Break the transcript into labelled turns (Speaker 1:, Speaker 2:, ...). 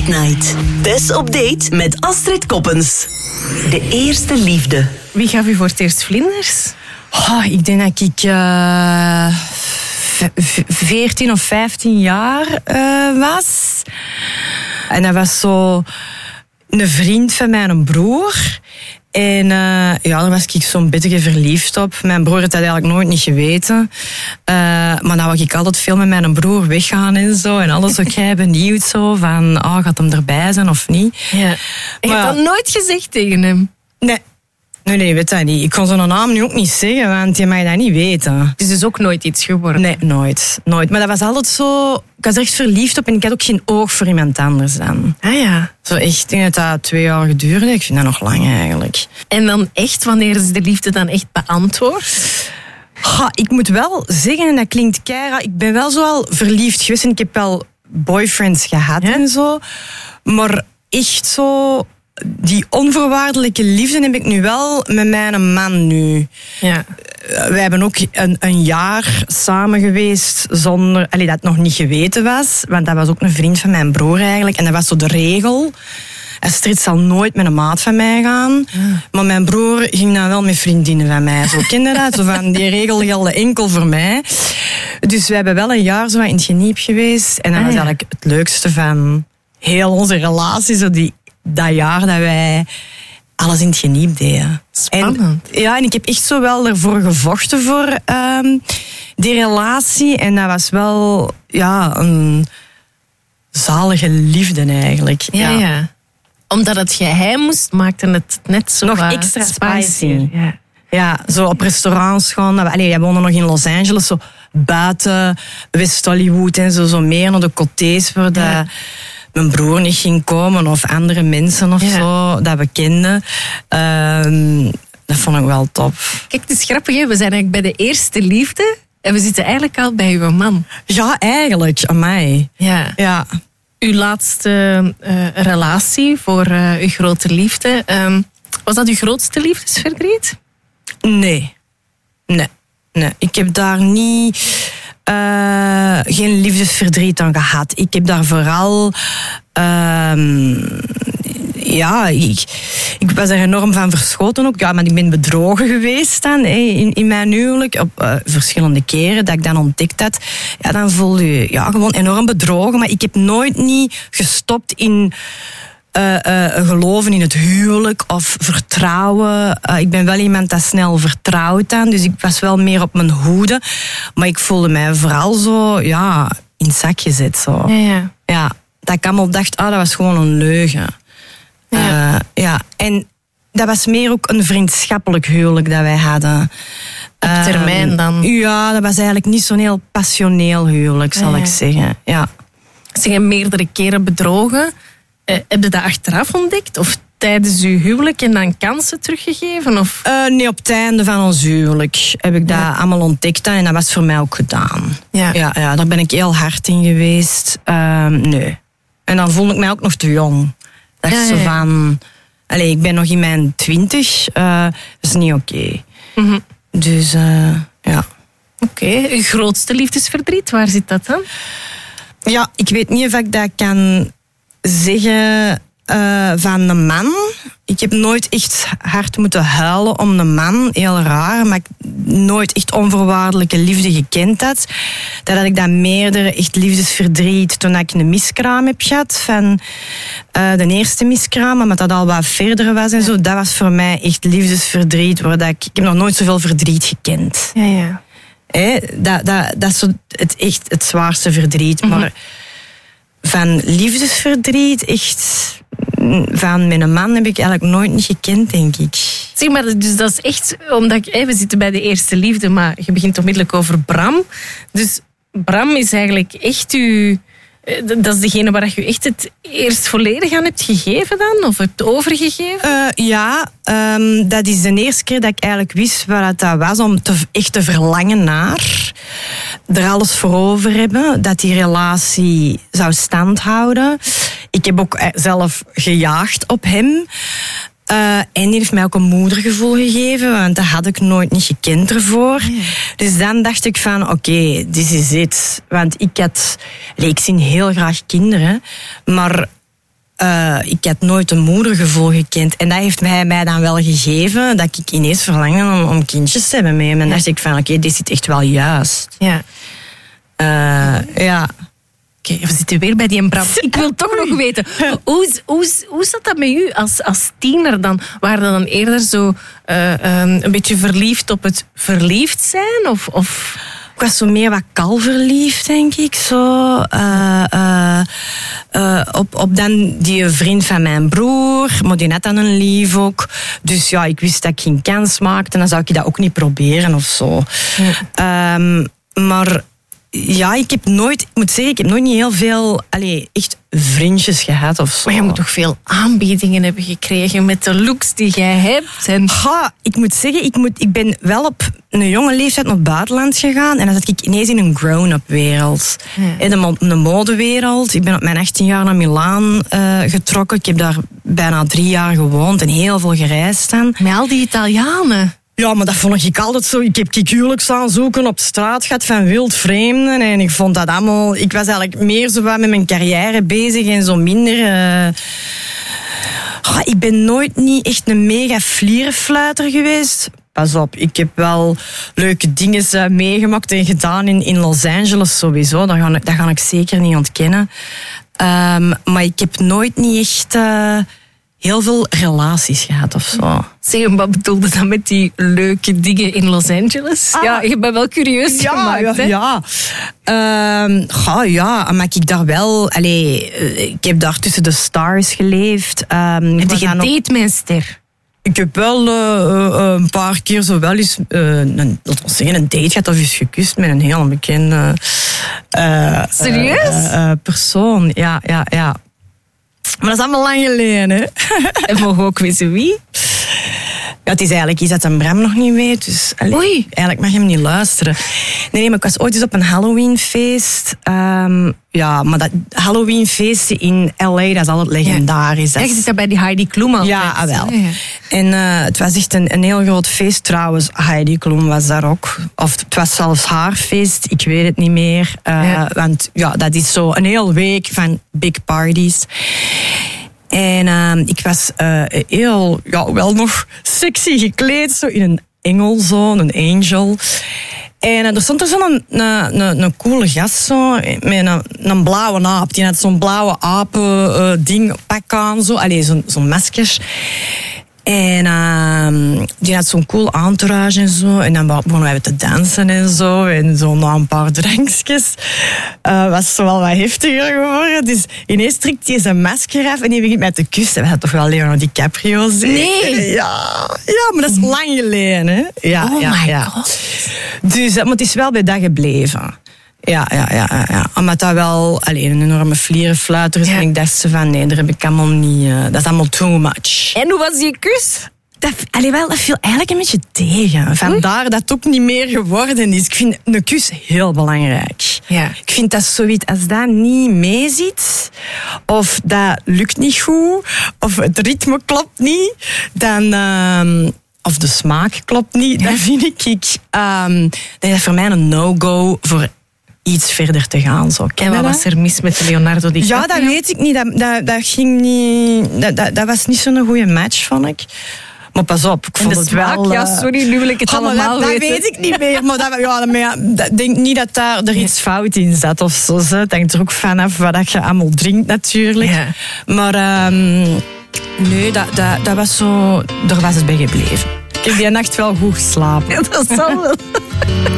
Speaker 1: Night. Tess op date met Astrid Koppens. De eerste liefde.
Speaker 2: Wie gaf u voor het eerst vlinders?
Speaker 3: Ik denk dat ik 14 of 15 jaar was. En dat was zo een vriend van mijn broer. En daar was ik zo'n beetje verliefd op. Mijn broer had dat eigenlijk nooit niet geweten. Maar dan wou ik altijd veel met mijn broer weggaan en zo. En alles ook jij benieuwd zo van, gaat hem erbij zijn of niet?
Speaker 2: Ja. En je hebt dat nooit gezegd tegen hem?
Speaker 3: Nee, weet dat niet. Ik kon zijn naam nu ook niet zeggen, want je mag dat niet weten.
Speaker 2: Het is dus ook nooit iets geworden?
Speaker 3: Nee, nooit. Maar dat was altijd zo... Ik was echt verliefd op en ik had ook geen oog voor iemand anders dan.
Speaker 2: Ah ja.
Speaker 3: Zo echt, ik denk dat dat 2 jaar geduurde. Ik vind dat nog lang eigenlijk.
Speaker 2: En dan echt, wanneer is de liefde dan echt beantwoord?
Speaker 3: Ik moet wel zeggen, en dat klinkt keihard, ik ben wel zo al verliefd geweest en ik heb wel boyfriends gehad en zo. Maar echt zo... Die onvoorwaardelijke liefde heb ik nu wel met mijn man nu.
Speaker 2: Ja.
Speaker 3: Wij hebben ook een jaar samen geweest zonder... dat het nog niet geweten was. Want dat was ook een vriend van mijn broer eigenlijk. En dat was zo de regel. Astrid zal nooit met een maat van mij gaan. Ja. Maar mijn broer ging dan wel met vriendinnen van mij. Zo kende dat. Zo van, die regel gelde enkel voor mij. Dus we hebben wel een jaar zo in het geniep geweest. En dat was eigenlijk het leukste van heel onze relatie. Zo dat jaar dat wij alles in het geniep deden.
Speaker 2: Spannend.
Speaker 3: En ik heb echt zo wel ervoor gevochten voor die relatie. En dat was wel een zalige liefde eigenlijk.
Speaker 2: Ja. Omdat het geheim moest, maakte het net zo
Speaker 3: nog extra spicy.
Speaker 2: Ja.
Speaker 3: Ja, zo op restaurants gaan. Wij woonden nog in Los Angeles, zo buiten West Hollywood en zo meer naar de côtés waar mijn broer niet ging komen of andere mensen of zo dat we kenden. Dat vond ik wel top.
Speaker 2: Kijk, het is grappig, hè? We zijn eigenlijk bij de eerste liefde en we zitten eigenlijk al bij uw man.
Speaker 3: Ja, eigenlijk, aan mij. Ja.
Speaker 2: Uw laatste relatie voor uw grote liefde, was dat uw grootste liefdesverdriet?
Speaker 3: Nee. Ik heb daar niet... geen liefdesverdriet aan gehad. Ik heb daar vooral... ik was er enorm van verschoten ook. Ja, maar ik ben bedrogen geweest dan in mijn huwelijk. Op verschillende keren dat ik dan ontdekt had. Ja, dan voel je gewoon enorm bedrogen. Maar ik heb nooit niet gestopt in... geloven in het huwelijk of vertrouwen. Ik ben wel iemand dat snel vertrouwt dan, dus ik was wel meer op mijn hoede. Maar ik voelde mij vooral zo, in het zak gezet. Zo. Ja, dat ik allemaal dacht, dat was gewoon een leugen. En dat was meer ook een vriendschappelijk huwelijk dat wij hadden.
Speaker 2: Op termijn dan?
Speaker 3: Ja, dat was eigenlijk niet zo'n heel passioneel huwelijk, zal ik zeggen. Ja.
Speaker 2: Ze zijn meerdere keren bedrogen. Heb je dat achteraf ontdekt? Of tijdens uw huwelijk en dan kansen teruggegeven? Of?
Speaker 3: Nee, op het einde van ons huwelijk heb ik dat allemaal ontdekt. En dat was voor mij ook gedaan. Ja, daar ben ik heel hard in geweest. Nee. En dan voelde ik mij ook nog te jong. Dat is zo van... ik ben nog in mijn 20. Dat is niet oké.
Speaker 2: Mm-hmm.
Speaker 3: Dus, ja.
Speaker 2: Oké. Uw grootste liefdesverdriet, waar zit dat dan?
Speaker 3: Ja, ik weet niet of ik dat kan... zeggen van een man. Ik heb nooit echt hard moeten huilen om een man. Heel raar, maar ik nooit echt onvoorwaardelijke liefde gekend had. Dat had ik dan meerdere echt liefdesverdriet toen ik een miskraam heb gehad. Van de eerste miskraam, maar dat al wat verder was en zo. Dat was voor mij echt liefdesverdriet. Ik heb nog nooit zoveel verdriet gekend.
Speaker 2: Ja.
Speaker 3: Dat is zo het zwaarste verdriet. Mm-hmm. Maar van liefdesverdriet, echt van mijn man heb ik eigenlijk nooit niet gekend, denk ik.
Speaker 2: Zeg maar, dus dat is echt, omdat we zitten bij de eerste liefde, maar je begint onmiddellijk over Bram. Dus Bram is eigenlijk echt dat is degene waar je echt het eerst volledig aan hebt gegeven dan? Of hebt overgegeven?
Speaker 3: Dat is de eerste keer dat ik eigenlijk wist wat dat was om echt te verlangen naar. Er alles voor over hebben, dat die relatie zou standhouden. Ik heb ook zelf gejaagd op hem. En die heeft mij ook een moedergevoel gegeven, want dat had ik nooit niet gekend ervoor. Ja. Dus dan dacht ik van, oké, this is it. Want ik zie heel graag kinderen, maar ik had nooit een moedergevoel gekend. En dat heeft mij dan wel gegeven dat ik ineens verlangde om kindjes te hebben met hem. En dan dacht ik van, oké, dit zit echt wel juist.
Speaker 2: Ja.
Speaker 3: Ja.
Speaker 2: Oké, we zitten weer bij die Bram. Ik wil toch nog weten, hoe zat dat met u als tiener dan? Waren je dan eerder zo een beetje verliefd op het verliefd zijn? Of?
Speaker 3: Ik was zo meer wat kalverliefd, denk ik. Zo. Op dan die vriend van mijn broer. Maar die had dan een lief ook. Dus ja, ik wist dat ik geen kans maakte. Dan zou ik dat ook niet proberen of zo. Ja. Maar ja, ik moet zeggen, ik heb nooit niet heel veel echt vriendjes gehad of zo.
Speaker 2: Maar je moet toch veel aanbiedingen hebben gekregen met de looks die jij hebt? En...
Speaker 3: ik moet zeggen, ik ben wel op een jonge leeftijd naar het buitenland gegaan. En dan zat ik ineens in een grown-up wereld. Ja. In de modewereld. Ik ben op mijn 18 jaar naar Milaan getrokken. Ik heb daar bijna 3 jaar gewoond en heel veel gereisd dan.
Speaker 2: Met al die Italianen.
Speaker 3: Ja, maar dat vond ik altijd zo. Ik heb huwelijksaanzoeken op straat gehad van wildvreemden. En ik vond dat allemaal... Ik was eigenlijk meer zo wat met mijn carrière bezig en zo minder... ik ben nooit niet echt een mega vlierenfluiter geweest. Pas op, ik heb wel leuke dingen meegemaakt en gedaan in Los Angeles sowieso. Dat ga ik zeker niet ontkennen. Maar ik heb nooit niet echt... heel veel relaties gehad of zo.
Speaker 2: Zeg, wat bedoelde dat met die leuke dingen in Los Angeles? Ja, je bent wel curieus gemaakt, hè?
Speaker 3: Ja, maar ik daar wel... ik heb daar tussen de stars geleefd.
Speaker 2: Heb je gedate met een ster?
Speaker 3: Ik heb wel een paar keer zo wel eens een date gehad of eens gekust met een heel bekende...
Speaker 2: Serieus?
Speaker 3: Persoon, ja. Maar dat is allemaal lang geleden, hè.
Speaker 2: En mogen we ook weten wie?
Speaker 3: Ja, het is eigenlijk iets dat een Bram nog niet weet. Dus
Speaker 2: Oei.
Speaker 3: Eigenlijk mag je hem niet luisteren. Nee, maar ik was ooit eens op een Halloweenfeest. Ja, maar dat Halloweenfeesten in L.A., dat is altijd legendarisch.
Speaker 2: Ja, je zit daar bij die Heidi Klum altijd.
Speaker 3: Ja, wel. Ja. En het was echt een heel groot feest trouwens. Heidi Klum was daar ook. Of het was zelfs haar feest, ik weet het niet meer. Want ja, dat is zo een hele week van big parties. En ik was heel, wel nog sexy gekleed, zo in een engel, zo, een angel. En er stond er zo'n een coole gast zo, met een blauwe aap. Die had zo'n blauwe apen ding pak aan, zo. Zo'n masker. En die had zo'n cool entourage en zo. En dan begonnen wij te dansen en zo. En zo na een paar drankjes was het zo wel wat heftiger geworden. Dus ineens trekt hij zijn masker af en die begint mij te kussen. We hadden toch wel Leonardo DiCaprio zien?
Speaker 2: Nee!
Speaker 3: Ja, maar dat is lang geleden, hè? Ja,
Speaker 2: my god.
Speaker 3: Dus, maar het is wel bij dat gebleven. Ja. Omdat dat wel een enorme vlierenfluiter is. Ja. En ik dacht van, nee, daar heb ik allemaal niet... dat is allemaal too much.
Speaker 2: En hoe was die kus?
Speaker 3: Dat viel eigenlijk een beetje tegen. Vandaar dat het ook niet meer geworden is. Ik vind een kus heel belangrijk.
Speaker 2: Ja.
Speaker 3: Ik vind dat zoiets, als dat niet meezit, of dat lukt niet goed, of het ritme klopt niet, dan... of de smaak klopt niet, dan vind ik... dat is voor mij een no-go voor iets verder te gaan. Zo.
Speaker 2: En wat was er mis met Leonardo DiCaprio?
Speaker 3: Ja, dat weet ik niet. Dat ging niet... Dat was niet zo'n goede match, vond ik. Maar pas op, ik vond het wel...
Speaker 2: Ja, sorry, nu wil ik het allemaal weten.
Speaker 3: Dat weet ik niet meer. Maar ik denk niet dat er iets fout in zat of zo. Het hangt er ook vanaf wat je allemaal drinkt, natuurlijk.
Speaker 2: Ja.
Speaker 3: Maar nee, dat was zo... Daar was het bij gebleven. Ik heb die nacht wel goed geslapen.
Speaker 2: Ja, dat zal wel.